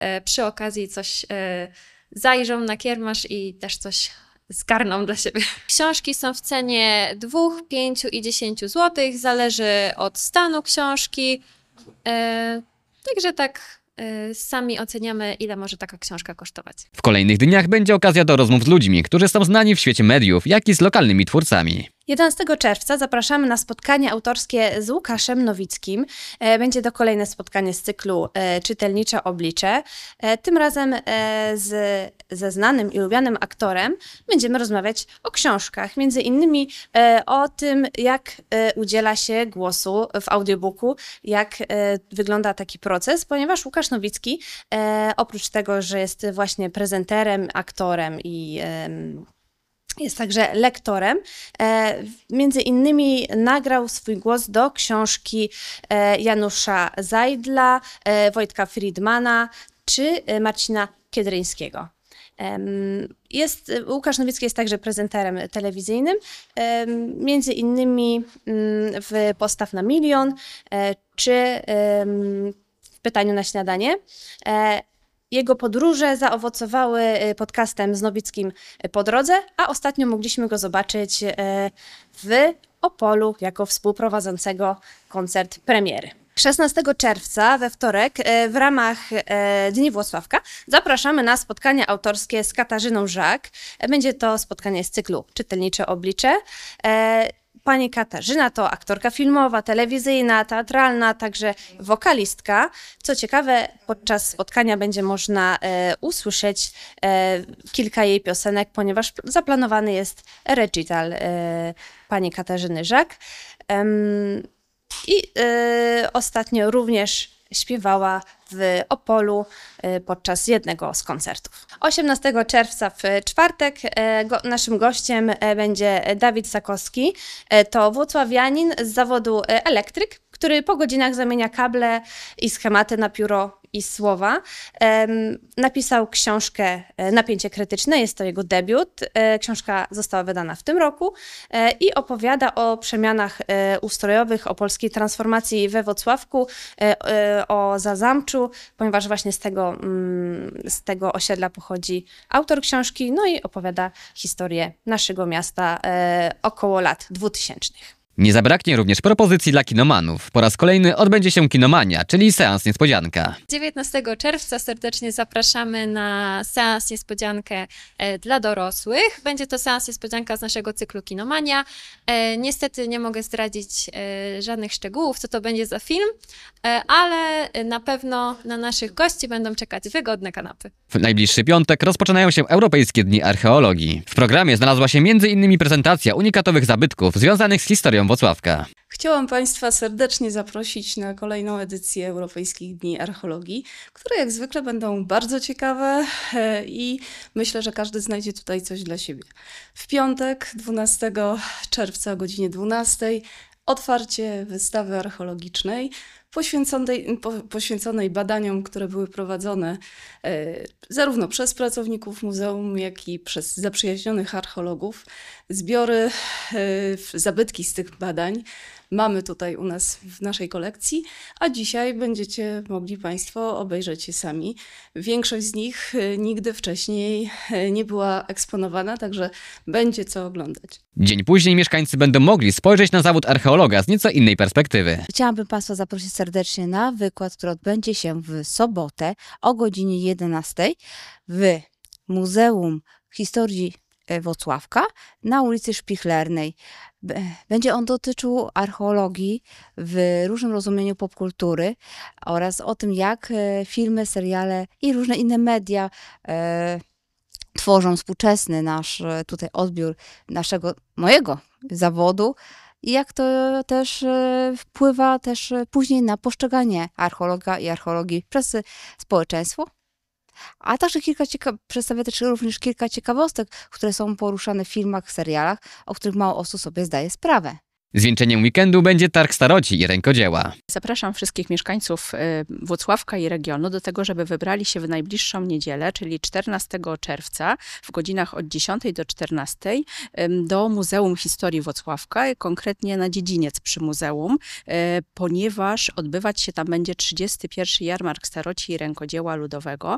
przy okazji coś zajrzą na kiermasz i też coś zgarną dla siebie. Książki są w cenie 2, 5 i 10 zł, zależy od stanu książki. Także tak sami oceniamy, ile może taka książka kosztować. W kolejnych dniach będzie okazja do rozmów z ludźmi, którzy są znani w świecie mediów, jak i z lokalnymi twórcami. 11 czerwca zapraszamy na spotkanie autorskie z Łukaszem Nowickim. Będzie to kolejne spotkanie z cyklu Czytelnicze oblicze. Tym razem ze znanym i lubianym aktorem będziemy rozmawiać o książkach. Między innymi o tym, jak udziela się głosu w audiobooku, jak wygląda taki proces, ponieważ Łukasz Nowicki oprócz tego, że jest właśnie prezenterem, aktorem i jest także lektorem. Między innymi nagrał swój głos do książki Janusza Zajdla, Wojtka Friedmana czy Marcina Kiedryńskiego. Łukasz Nowicki jest także prezenterem telewizyjnym, między innymi w Postaw na milion czy w Pytaniu na śniadanie. Jego podróże zaowocowały podcastem z Nowickim po drodze, a ostatnio mogliśmy go zobaczyć w Opolu jako współprowadzącego koncert premiery. 16 czerwca we wtorek w ramach Dni Włocławka zapraszamy na spotkanie autorskie z Katarzyną Żak. Będzie to spotkanie z cyklu Czytelnicze oblicze. Pani Katarzyna to aktorka filmowa, telewizyjna, teatralna, także wokalistka. Co ciekawe, podczas spotkania będzie można usłyszeć kilka jej piosenek, ponieważ zaplanowany jest recital pani Katarzyny Żak. Ostatnio również śpiewała w Opolu podczas jednego z koncertów. 18 czerwca w czwartek naszym gościem będzie Dawid Sakowski. To włocławianin z zawodu elektryk, który po godzinach zamienia kable i schematy na pióro i słowa. Napisał książkę Napięcie krytyczne, jest to jego debiut. Książka została wydana w tym roku i opowiada o przemianach ustrojowych, o polskiej transformacji we Włocławku, o Zazamczu, ponieważ właśnie z tego osiedla pochodzi autor książki, no i opowiada historię naszego miasta około lat 2000. Nie zabraknie również propozycji dla kinomanów. Po raz kolejny odbędzie się Kinomania, czyli seans niespodzianka. 19 czerwca serdecznie zapraszamy na seans niespodziankę dla dorosłych. Będzie to seans niespodzianka z naszego cyklu Kinomania. Niestety nie mogę zdradzić żadnych szczegółów, co to będzie za film, ale na pewno na naszych gości będą czekać wygodne kanapy. W najbliższy piątek rozpoczynają się Europejskie Dni Archeologii. W programie znalazła się m.in. prezentacja unikatowych zabytków związanych z historią Włocławka. Chciałam Państwa serdecznie zaprosić na kolejną edycję Europejskich Dni Archeologii, które jak zwykle będą bardzo ciekawe i myślę, że każdy znajdzie tutaj coś dla siebie. W piątek, 12 czerwca o godzinie 12 otwarcie wystawy archeologicznej poświęconej badaniom, które były prowadzone zarówno przez pracowników muzeum, jak i przez zaprzyjaźnionych archeologów. Zbiory, zabytki z tych badań mamy tutaj u nas w naszej kolekcji, a dzisiaj będziecie mogli Państwo obejrzeć je sami. Większość z nich nigdy wcześniej nie była eksponowana, także będzie co oglądać. Dzień później mieszkańcy będą mogli spojrzeć na zawód archeologa z nieco innej perspektywy. Chciałabym Państwa zaprosić serdecznie na wykład, który odbędzie się w sobotę o godzinie 11 w Muzeum Historii Włocławka na ulicy Szpichlernej. Będzie on dotyczył archeologii w różnym rozumieniu popkultury oraz o tym, jak filmy, seriale i różne inne media tworzą współczesny nasz tutaj odbiór mojego zawodu i jak to też wpływa też później na postrzeganie archeologa i archeologii przez społeczeństwo. A także przedstawię też również kilka ciekawostek, które są poruszane w filmach, serialach, o których mało osób sobie zdaje sprawę. Zwieńczeniem weekendu będzie targ staroci i rękodzieła. Zapraszam wszystkich mieszkańców Włocławka i regionu do tego, żeby wybrali się w najbliższą niedzielę, czyli 14 czerwca w godzinach od 10 do 14 do Muzeum Historii Włocławka, konkretnie na dziedziniec przy muzeum, ponieważ odbywać się tam będzie 31. Jarmark Staroci i Rękodzieła Ludowego.